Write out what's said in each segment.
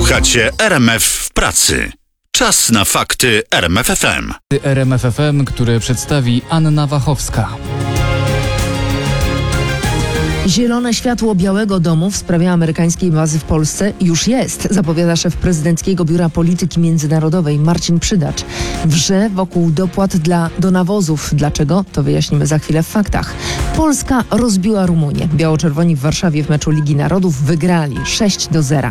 Słuchacie RMF w pracy. Czas na fakty RMF FM. RMF FM, które przedstawi Anna Wachowska. Zielone światło Białego Domu w sprawie amerykańskiej bazy w Polsce już jest, zapowiada szef prezydenckiego Biura Polityki Międzynarodowej Marcin Przydacz. Wrze wokół dopłat do nawozów. Dlaczego? To wyjaśnimy za chwilę w faktach. Polska rozbiła Rumunię. Biało-czerwoni w Warszawie w meczu Ligi Narodów wygrali 6-0.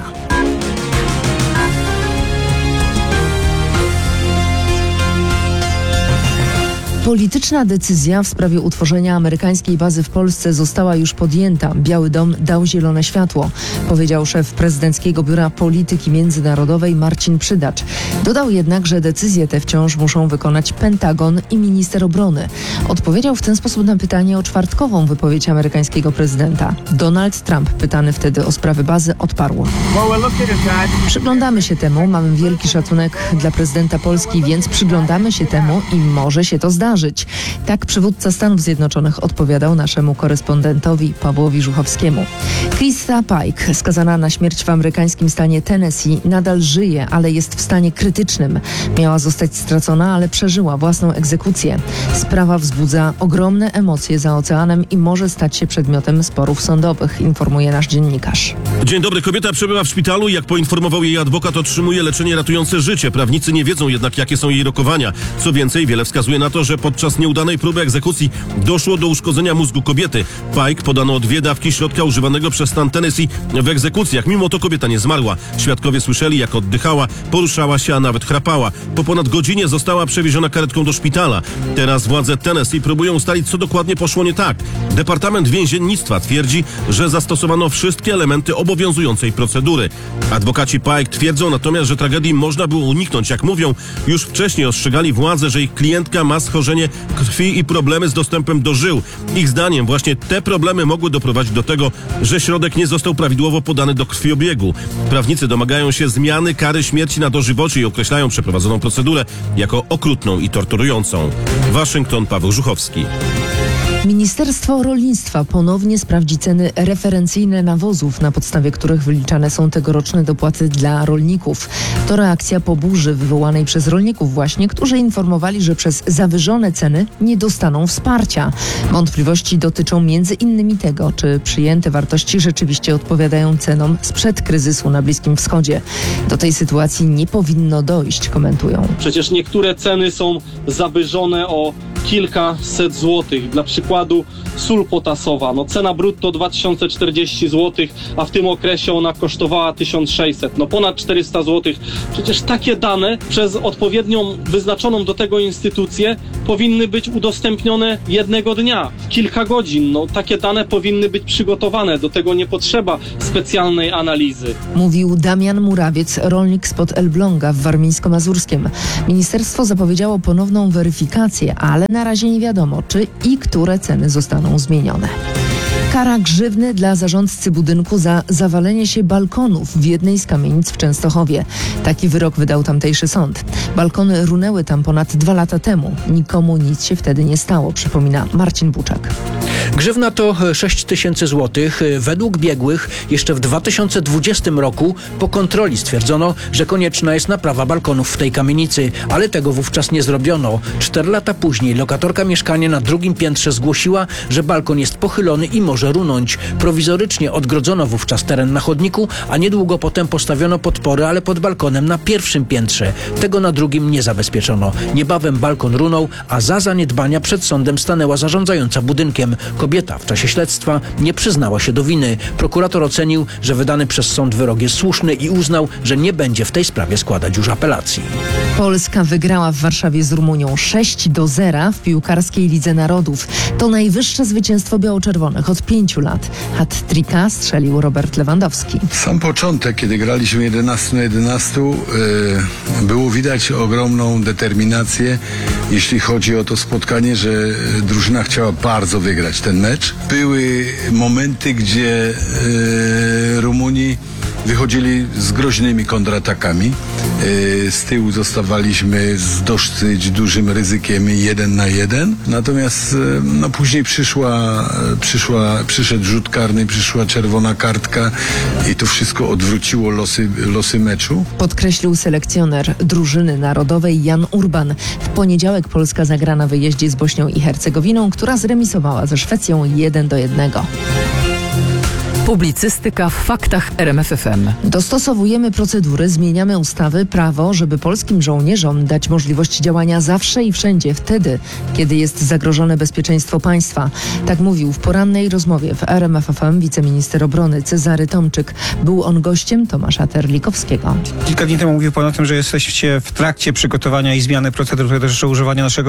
Polityczna decyzja w sprawie utworzenia amerykańskiej bazy w Polsce została już podjęta. Biały Dom dał zielone światło, powiedział szef prezydenckiego Biura Polityki Międzynarodowej Marcin Przydacz. Dodał jednak, że decyzje te wciąż muszą wykonać Pentagon i minister obrony. Odpowiedział w ten sposób na pytanie o czwartkową wypowiedź amerykańskiego prezydenta. Donald Trump, pytany wtedy o sprawy bazy, odparł: przyglądamy się temu, mamy wielki szacunek dla prezydenta Polski, więc przyglądamy się temu i może się to zdarzyć. Tak przywódca Stanów Zjednoczonych odpowiadał naszemu korespondentowi Pawłowi Żuchowskiemu. Krista Pike, skazana na śmierć w amerykańskim stanie Tennessee, nadal żyje, ale jest w stanie krytycznym. Miała zostać stracona, ale przeżyła własną egzekucję. Sprawa wzbudza ogromne emocje za oceanem i może stać się przedmiotem sporów sądowych, informuje nasz dziennikarz. Dzień dobry. Kobieta przebywa w szpitalu i jak poinformował jej adwokat, otrzymuje leczenie ratujące życie. Prawnicy nie wiedzą jednak, jakie są jej rokowania. Co więcej, wiele wskazuje na to, że podczas nieudanej próby egzekucji doszło do uszkodzenia mózgu kobiety. Pike podano 2 dawki środka używanego przez stan Tennessee w egzekucjach. Mimo to kobieta nie zmarła. Świadkowie słyszeli, jak oddychała, poruszała się, a nawet chrapała. Po ponad godzinie została przewieziona karetką do szpitala. Teraz władze Tennessee próbują ustalić, co dokładnie poszło nie tak. Departament Więziennictwa twierdzi, że zastosowano wszystkie elementy obowiązującej procedury. Adwokaci Pike twierdzą natomiast, że tragedii można było uniknąć. Jak mówią, już wcześniej ostrzegali władze, że ich klientka ma schorzenie krwi i problemy z dostępem do żył. Ich zdaniem właśnie te problemy mogły doprowadzić do tego, że środek nie został prawidłowo podany do krwiobiegu. Prawnicy domagają się zmiany kary śmierci na dożywocie i określają przeprowadzoną procedurę jako okrutną i torturującą. Waszyngton, Paweł Żuchowski. Ministerstwo Rolnictwa ponownie sprawdzi ceny referencyjne nawozów, na podstawie których wyliczane są tegoroczne dopłaty dla rolników. To reakcja po burzy wywołanej przez rolników właśnie, którzy informowali, że przez zawyżone ceny nie dostaną wsparcia. Wątpliwości dotyczą między innymi tego, czy przyjęte wartości rzeczywiście odpowiadają cenom sprzed kryzysu na Bliskim Wschodzie. Do tej sytuacji nie powinno dojść, komentują. Przecież niektóre ceny są zawyżone o kilkaset złotych. Dla przykładu sól potasowa. Cena brutto 2040 zł, a w tym okresie ona kosztowała 1600. Ponad 400 zł. Przecież takie dane przez odpowiednią wyznaczoną do tego instytucję powinny być udostępnione jednego dnia, w kilka godzin. Takie dane powinny być przygotowane. Do tego nie potrzeba specjalnej analizy. Mówił Damian Murawiec, rolnik spod Elbląga w Warmińsko-Mazurskiem. Ministerstwo zapowiedziało ponowną weryfikację, ale na razie nie wiadomo, czy i które ceny zostaną zmienione. Kara grzywny dla zarządcy budynku za zawalenie się balkonów w jednej z kamienic w Częstochowie. Taki wyrok wydał tamtejszy sąd. Balkony runęły tam ponad 2 lata temu. Nikomu nic się wtedy nie stało, przypomina Marcin Buczek. Grzywna to 6 000 złotych. Według biegłych jeszcze w 2020 roku po kontroli stwierdzono, że konieczna jest naprawa balkonów w tej kamienicy, ale tego wówczas nie zrobiono. 4 lata później lokatorka mieszkania na 2. piętrze zgłosiła, że balkon jest pochylony i może runąć. Prowizorycznie odgrodzono wówczas teren na chodniku, a niedługo potem postawiono podpory, ale pod balkonem na 1. piętrze. Tego na 2. nie zabezpieczono. Niebawem balkon runął, a za zaniedbania przed sądem stanęła zarządzająca budynkiem. Kobieta w czasie śledztwa nie przyznała się do winy. Prokurator ocenił, że wydany przez sąd wyrok jest słuszny i uznał, że nie będzie w tej sprawie składać już apelacji. Polska wygrała w Warszawie z Rumunią 6-0 w piłkarskiej Lidze Narodów. To najwyższe zwycięstwo biało-czerwonych od 5 lat. Hat-tricka strzelił Robert Lewandowski. Sam początek, kiedy graliśmy 11 na 11, było widać ogromną determinację, jeśli chodzi o to spotkanie, że drużyna chciała bardzo wygrać ten mecz. Były momenty, gdzie Rumuni wychodzili z groźnymi kontratakami. Z tyłu zostawaliśmy z dosyć dużym ryzykiem 1-1. Natomiast no, później przyszedł rzut karny, przyszła czerwona kartka i to wszystko odwróciło losy meczu. Podkreślił selekcjoner drużyny narodowej Jan Urban. W poniedziałek Polska zagra na wyjeździe z Bośnią i Hercegowiną, która zremisowała ze Szwecją 1-1. Publicystyka w faktach RMF FM. Dostosowujemy procedury, zmieniamy ustawy, prawo, żeby polskim żołnierzom dać możliwość działania zawsze i wszędzie, wtedy, kiedy jest zagrożone bezpieczeństwo państwa. Tak mówił w porannej rozmowie w RMF FM wiceminister obrony Cezary Tomczyk. Był on gościem Tomasza Terlikowskiego. Kilka dni temu mówił pan o tym, że jesteście w trakcie przygotowania i zmiany procedur, które dotyczą używania naszego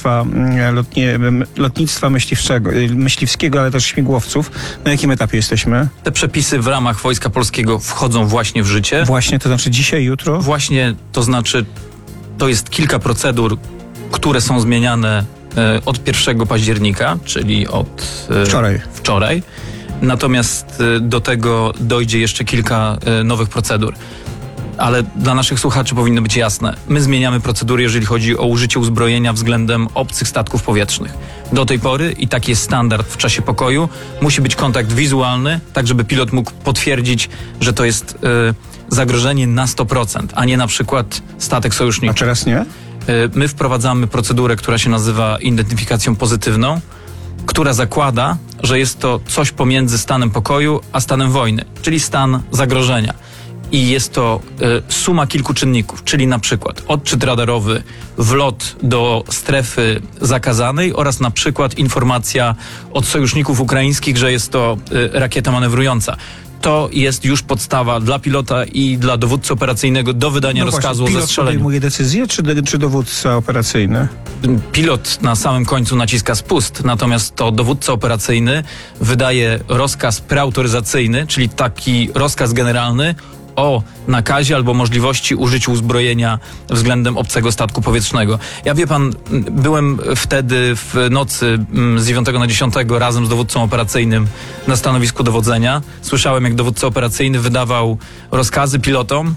lotnictwa myśliwskiego, ale też śmigłowców. Na jakim etapie jesteśmy? Te przepisy w ramach Wojska Polskiego wchodzą właśnie w życie. Właśnie, to znaczy dzisiaj, jutro? Właśnie, to znaczy to jest kilka procedur, które są zmieniane od 1 października, czyli od wczoraj. Natomiast do tego dojdzie jeszcze kilka nowych procedur. Ale dla naszych słuchaczy powinno być jasne. My zmieniamy procedury, jeżeli chodzi o użycie uzbrojenia względem obcych statków powietrznych. Do tej pory, i taki jest standard w czasie pokoju, musi być kontakt wizualny, tak żeby pilot mógł potwierdzić, że to jest zagrożenie na 100%, a nie na przykład statek sojuszniczy. A teraz nie? My wprowadzamy procedurę, która się nazywa identyfikacją pozytywną, która zakłada, że jest to coś pomiędzy stanem pokoju a stanem wojny, czyli stan zagrożenia. I jest to suma kilku czynników, czyli na przykład odczyt radarowy, wlot do strefy zakazanej oraz na przykład informacja od sojuszników ukraińskich, że jest to rakieta manewrująca. To jest już podstawa dla pilota i dla dowódcy operacyjnego do wydania rozkazu o zestrzeleniu. Pilot podejmuje decyzję, czy dowódca operacyjny? Pilot na samym końcu naciska spust, natomiast to dowódca operacyjny wydaje rozkaz preautoryzacyjny, czyli taki rozkaz generalny o nakazie albo możliwości użycia uzbrojenia względem obcego statku powietrznego. Ja, wie pan, byłem wtedy w nocy z 9 na 10 razem z dowódcą operacyjnym na stanowisku dowodzenia. Słyszałem, jak dowódca operacyjny wydawał rozkazy pilotom.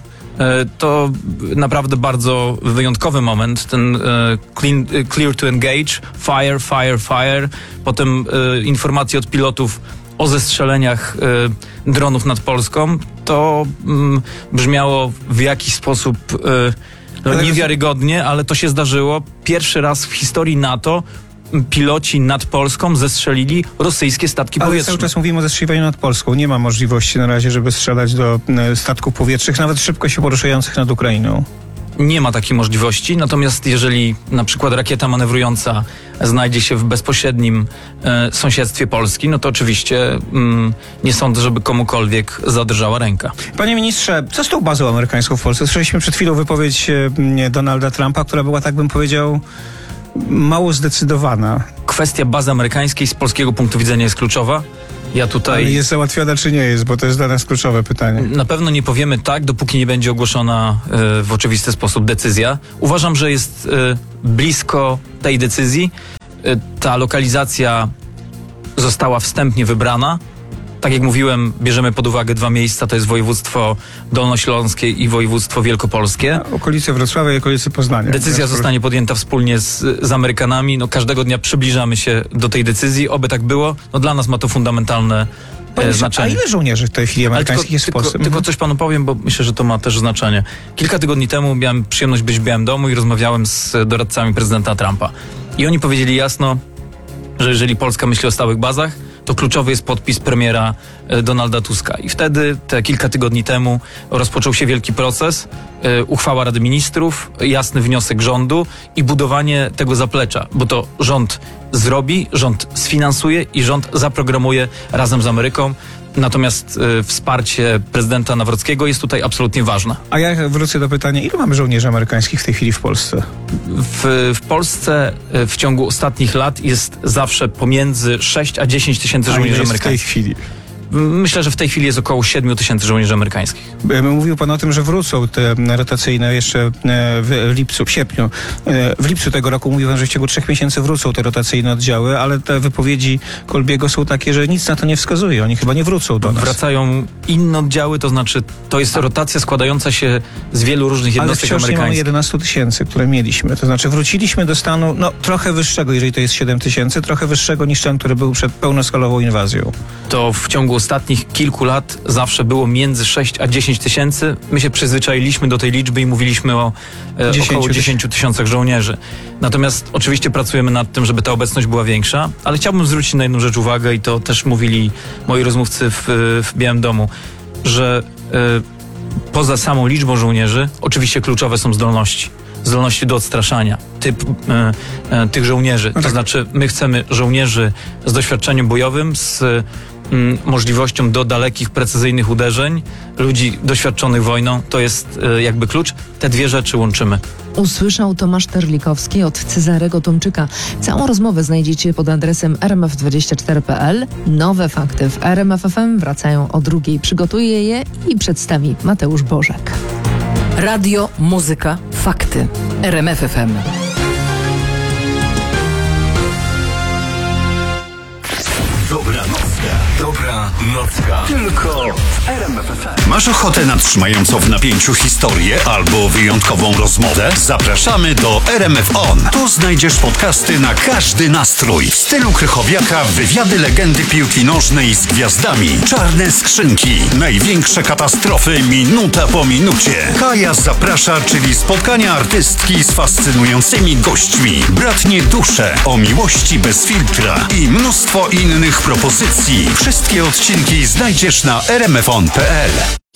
To naprawdę bardzo wyjątkowy moment. Ten clear to engage, fire, fire, fire. Potem informacje od pilotów o zestrzeleniach dronów nad Polską, to brzmiało w jakiś sposób niewiarygodnie, ale to się zdarzyło. Pierwszy raz w historii NATO piloci nad Polską zestrzelili rosyjskie statki powietrzne. Ale cały czas mówimy o zestrzeliwaniu nad Polską. Nie ma możliwości na razie, żeby strzelać do statków powietrznych, nawet szybko się poruszających nad Ukrainą. Nie ma takiej możliwości, natomiast jeżeli na przykład rakieta manewrująca znajdzie się w bezpośrednim sąsiedztwie Polski, no to oczywiście nie sądzę, żeby komukolwiek zadrżała ręka. Panie ministrze, co z tą bazą amerykańską w Polsce? Słyszeliśmy przed chwilą wypowiedź Donalda Trumpa, która była, tak bym powiedział, mało zdecydowana. Kwestia bazy amerykańskiej z polskiego punktu widzenia jest kluczowa. Ja tutaj... Ale jest załatwiona czy nie jest, bo to jest dla nas kluczowe pytanie. Na pewno nie powiemy tak, dopóki nie będzie ogłoszona w oczywisty sposób decyzja. Uważam, że jest blisko tej decyzji. Ta lokalizacja została wstępnie wybrana. Tak jak mówiłem, bierzemy pod uwagę 2 miejsca, to jest województwo dolnośląskie i województwo wielkopolskie. Okolice Wrocławia i okolice Poznania. Decyzja zostanie podjęta wspólnie z Amerykanami. No, każdego dnia przybliżamy się do tej decyzji. Oby tak było. No, dla nas ma to fundamentalne znaczenie. A ile żołnierzy w tej chwili amerykańskich jest w Polsce? Tylko coś panu powiem, bo myślę, że to ma też znaczenie. Kilka tygodni temu miałem przyjemność być w Białym Domu i rozmawiałem z doradcami prezydenta Trumpa. I oni powiedzieli jasno, że jeżeli Polska myśli o stałych bazach, to kluczowy jest podpis premiera Donalda Tuska. I wtedy, te kilka tygodni temu, rozpoczął się wielki proces, uchwała Rady Ministrów, jasny wniosek rządu i budowanie tego zaplecza, bo to rząd zrobi, rząd sfinansuje i rząd zaprogramuje razem z Ameryką. Natomiast wsparcie prezydenta Nawrockiego jest tutaj absolutnie ważne. A ja wrócę do pytania, ilu mamy żołnierzy amerykańskich w tej chwili w Polsce? W Polsce w ciągu ostatnich lat jest zawsze pomiędzy 6 a 10 tysięcy żołnierzy amerykańskich. W tej chwili? Myślę, że w tej chwili jest około 7 tysięcy żołnierzy amerykańskich. Mówił pan o tym, że wrócą te rotacyjne jeszcze w lipcu, w sierpniu. W lipcu tego roku mówił pan, że w ciągu 3 miesięcy wrócą te rotacyjne oddziały, ale te wypowiedzi Kolbiego są takie, że nic na to nie wskazuje. Oni chyba nie wrócą do nas. Wracają inne oddziały, to znaczy to jest rotacja składająca się z wielu różnych jednostek ale wciąż nie mamy amerykańskich. 11 tysięcy, które mieliśmy. To znaczy wróciliśmy do stanu trochę wyższego, jeżeli to jest 7 tysięcy, trochę wyższego niż ten, który był przed pełnoskalową inwazją. To w ciągu ostatnich kilku lat zawsze było między 6 a 10 tysięcy. My się przyzwyczailiśmy do tej liczby i mówiliśmy o około 10 tysiącach żołnierzy. Natomiast oczywiście pracujemy nad tym, żeby ta obecność była większa, ale chciałbym zwrócić na jedną rzecz uwagę i to też mówili moi rozmówcy w Białym Domu, że poza samą liczbą żołnierzy oczywiście kluczowe są zdolności do odstraszania tych żołnierzy. To znaczy my chcemy żołnierzy z doświadczeniem bojowym, z możliwością do dalekich, precyzyjnych uderzeń, ludzi doświadczonych wojną. To jest jakby klucz. Te dwie rzeczy łączymy. Usłyszał Tomasz Terlikowski od Cezarego Tomczyka. Całą rozmowę znajdziecie pod adresem rmf24.pl. Nowe fakty w RMF FM wracają o 2:00. Przygotuje je i przedstawi Mateusz Bożek. Radio, muzyka, fakty. RMF FM. Dobra nocka. Tylko w RMF FM. Masz ochotę na trzymającą w napięciu historię albo wyjątkową rozmowę? Zapraszamy do RMF On. Tu znajdziesz podcasty na każdy nastrój. W stylu Krychowiaka wywiady legendy piłki nożnej z gwiazdami. Czarne skrzynki. Największe katastrofy minuta po minucie. Kaja zaprasza, czyli spotkania artystki z fascynującymi gośćmi. Bratnie dusze o miłości bez filtra i mnóstwo innych propozycji. Wszystkie odcinki znajdziesz na rmfon.pl.